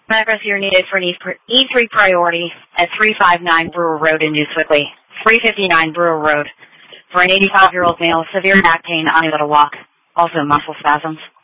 Address you're needed for an E3 priority at 359 Brewer Road in New Sewickley, 359 Brewer Road, for an 85-year-old male, severe back pain, unable to walk, also muscle spasms.